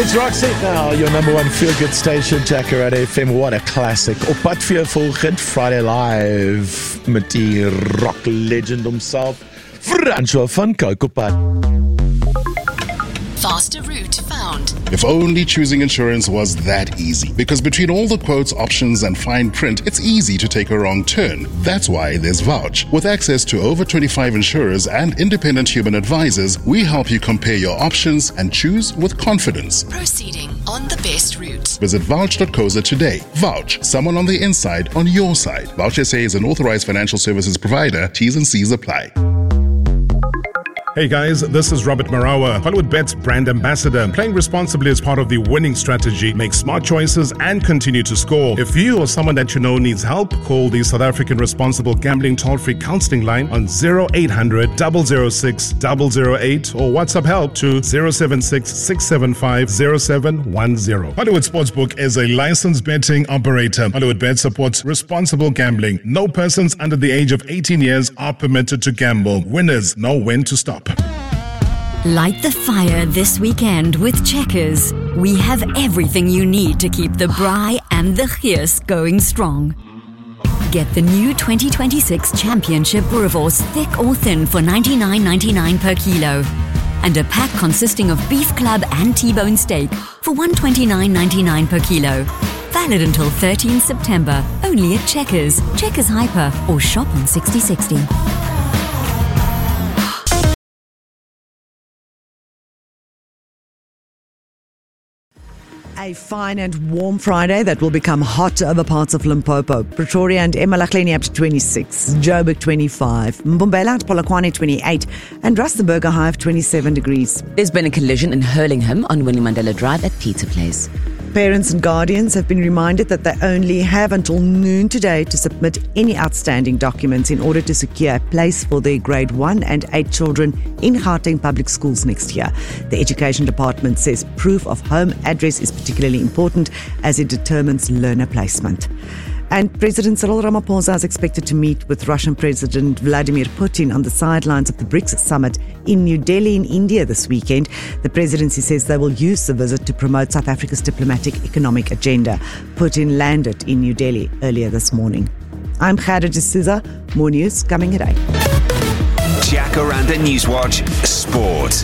It's Roxy now, your number one feel-good station, Jacaranda FM. What a classic. Op pad vir jou volgend Friday Live met die rock legend himself, Francois van Cooke op pad. Faster route found. If only choosing insurance was that easy. Because between all the quotes, options, and fine print, it's easy to take a wrong turn. That's why there's Vouch. With access to over 25 insurers and independent human advisors, we help you compare your options and choose with confidence. Proceeding on the best route. Visit vouch.co.za today. Vouch, someone on the inside, on your side. Vouch SA is an authorized financial services provider. T's and C's apply. Hey guys, this is Robert Marawa, Hollywood Bet's brand ambassador. Playing responsibly is part of the winning strategy. Make smart choices and continue to score. If you or someone that you know needs help, call the South African Responsible Gambling Toll-Free Counseling Line on 0800 006 008 or WhatsApp help to 076 675 0710. Hollywood Sportsbook is a licensed betting operator. Hollywood Bet supports responsible gambling. No persons under the age of 18 years are permitted to gamble. Winners know when to stop. Light the fire this weekend with Checkers. We have everything you need to keep the braai and the gees going strong. Get the new 2026 Championship Boerewors thick or thin for $99.99 per kilo. And a pack consisting of beef club and T-bone steak for $129.99 per kilo. Valid until 13 September. Only at Checkers, Checkers Hyper, or shop on 6060. A fine and warm Friday that will become hot over parts of Limpopo. Pretoria and eMalahleni up to 26, Joburg 25, Mbombela and Polokwane 28, and Rustenburg a high of 27 degrees. There's been a collision in Hurlingham on Winnie Mandela Drive at Peter Place. Parents and guardians have been reminded that they only have until noon today to submit any outstanding documents in order to secure a place for their grade 1 and 8 children in Gauteng public schools next year. The Education Department says proof of home address is particularly important as it determines learner placement. And President Cyril Ramaphosa is expected to meet with Russian President Vladimir Putin on the sidelines of the BRICS summit in New Delhi in India this weekend. The presidency says they will use the visit to promote South Africa's diplomatic economic agenda. Putin landed in New Delhi earlier this morning. I'm Khadija D'Souza. More news coming at 8. Jacaranda Newswatch Sport.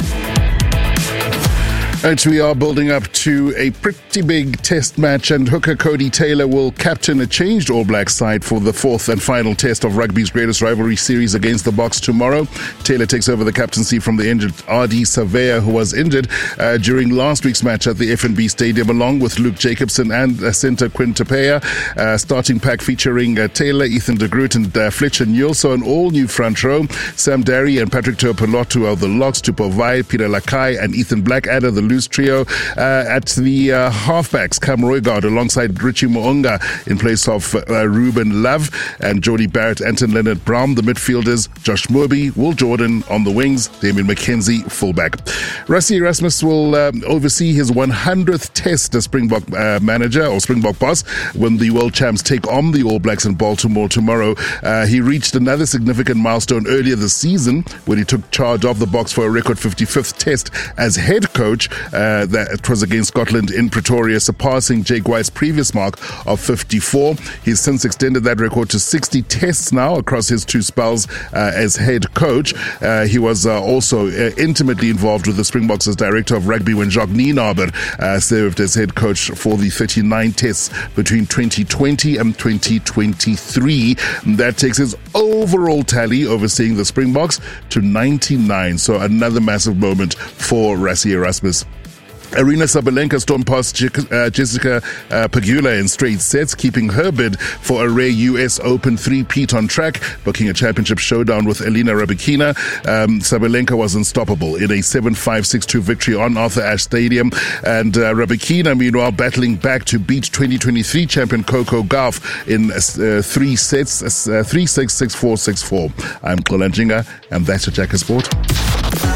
Right, we are building up to a pretty big test match, and hooker Cody Taylor will captain a changed All Blacks side for the fourth and final test of rugby's greatest rivalry series against the Boks tomorrow. Taylor takes over the captaincy from the injured R.D. Savea, who was injured during last week's match at the FNB Stadium, along with Luke Jacobson and centre Quinn Tapea. Starting pack featuring Taylor, Ethan de Groot and Fletcher Nielsen, an all-new front row. Sam Darry and Patrick Tuipulotu are the locks, Tupovai, Peter Lakai and Ethan Blackadder, the loose trio. At the halfbacks, Cam Roygaard alongside Richie Moonga in place of Ruben Love and Jody Barrett, Anton Leonard Brown. The midfielders, Josh Murby, Will Jordan on the wings, Damien McKenzie fullback. Rassie Erasmus will oversee his 100th test as Springbok manager or Springbok boss when the world champs take on the All Blacks in Baltimore tomorrow. He reached another significant milestone earlier this season when he took charge of the Boks for a record 55th test as head coach. That was against Scotland in Pretoria, surpassing Jake White's previous mark of 54. He's since extended that record to 60 tests now across his two spells as head coach. He was also intimately involved with the Springboks as director of rugby when Jacques Nienaber served as head coach for the 39 tests between 2020 and 2023. That takes his overall tally overseeing the Springboks to 99. So another massive moment for Rassie Erasmus. Arina Sabalenka stormed past Jessica Pegula in straight sets, keeping her bid for a rare US Open three-peat on track, booking a championship showdown with Elena Rybakina. Sabalenka was unstoppable in a 7-5-6-2 victory on Arthur Ashe Stadium, and Rybakina, meanwhile, battling back to beat 2023 champion Coco Gauff in 3 sets, 3-6, 6-4, 6-4. I'm Xola Njinga, and that's a Jacker Sport.